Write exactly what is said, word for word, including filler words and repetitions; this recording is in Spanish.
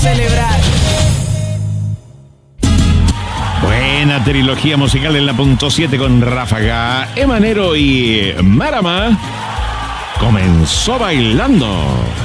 celebrar. Buena trilogía musical en la punto siete con Ráfaga, Emanero y Marama. Comenzó bailando.